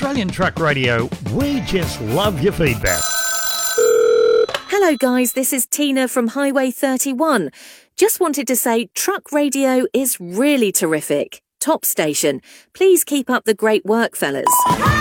Australian Truck Radio, we just love your feedback. Hello guys, this is Tina from Highway 31. Just wanted to say Truck Radio is really terrific. Top station. Please keep up the great work, fellas.